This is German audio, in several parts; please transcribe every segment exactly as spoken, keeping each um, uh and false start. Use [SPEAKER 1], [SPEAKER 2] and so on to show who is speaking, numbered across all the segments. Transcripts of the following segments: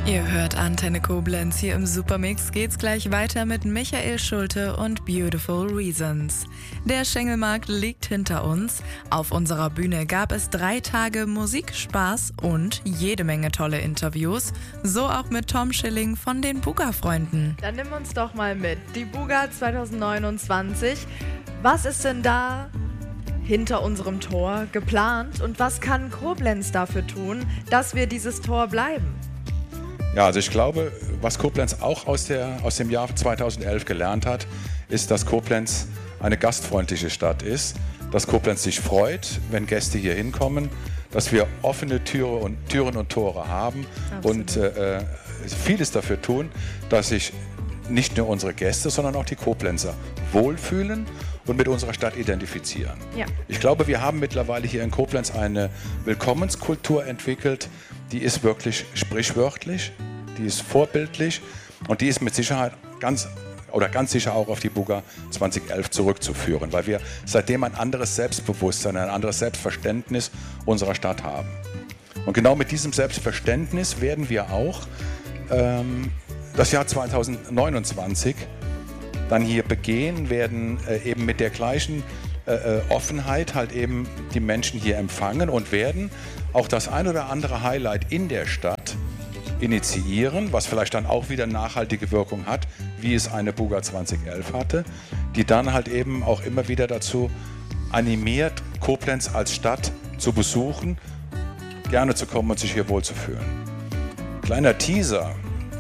[SPEAKER 1] Ihr hört Antenne Koblenz. Hier im Supermix geht's gleich weiter mit Michael Schulte und Beautiful Reasons. Der Schengelmarkt liegt hinter uns. Auf unserer Bühne gab es drei Tage Musik, Spaß und jede Menge tolle Interviews. So auch mit Tom Schilling von den Buga-Freunden.
[SPEAKER 2] Dann nimm uns doch mal mit. Die Buga zwanzig neunundzwanzig. Was ist denn da hinter unserem Tor geplant und was kann Koblenz dafür tun, dass wir dieses Tor bleiben?
[SPEAKER 3] Ja, also ich glaube, was Koblenz auch aus, der, aus dem Jahr zweitausendelf gelernt hat, ist, dass Koblenz eine gastfreundliche Stadt ist, dass Koblenz sich freut, wenn Gäste hier hinkommen, dass wir offene Türe und, Türen und Tore haben. Absolut. Und äh, vieles dafür tun, dass sich nicht nur unsere Gäste, sondern auch die Koblenzer wohlfühlen und mit unserer Stadt identifizieren. Ja. Ich glaube, wir haben mittlerweile hier in Koblenz eine Willkommenskultur entwickelt, die ist wirklich sprichwörtlich, die ist vorbildlich und die ist mit Sicherheit ganz oder ganz sicher auch auf die Buga zweitausendelf zurückzuführen, weil wir seitdem ein anderes Selbstbewusstsein, ein anderes Selbstverständnis unserer Stadt haben. Und genau mit diesem Selbstverständnis werden wir auch ähm, das Jahr zweitausendneunundzwanzig dann hier begehen, werden äh, eben mit der gleichen äh, Offenheit halt eben die Menschen hier empfangen und werden auch das ein oder andere Highlight in der Stadt initiieren, was vielleicht dann auch wieder nachhaltige Wirkung hat, wie es eine Buga zweitausendelf hatte, die dann halt eben auch immer wieder dazu animiert, Koblenz als Stadt zu besuchen, gerne zu kommen und sich hier wohlzufühlen. Kleiner Teaser: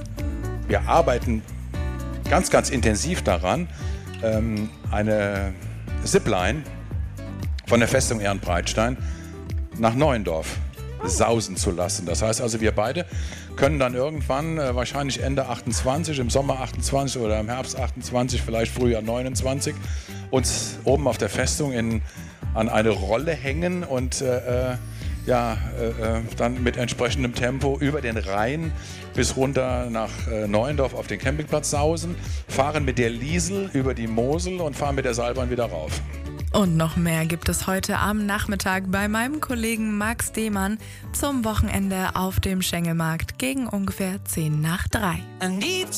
[SPEAKER 3] Wir arbeiten ganz, ganz intensiv daran, ähm, eine Zipline von der Festung Ehrenbreitstein nach Neuendorf sausen zu lassen. Das heißt also, wir beide können dann irgendwann, äh, wahrscheinlich Ende achtundzwanzig, im Sommer achtundzwanzig oder im Herbst achtundzwanzig, vielleicht Frühjahr neunundzwanzig, uns oben auf der Festung in, an eine Rolle hängen und äh, ja, äh, dann mit entsprechendem Tempo über den Rhein bis runter nach äh, Neuendorf auf den Campingplatz sausen, fahren mit der Liesel über die Mosel und fahren mit der Seilbahn wieder rauf.
[SPEAKER 1] Und noch mehr gibt es heute am Nachmittag bei meinem Kollegen Max Demann zum Wochenende auf dem Schengelmarkt gegen ungefähr zehn nach drei.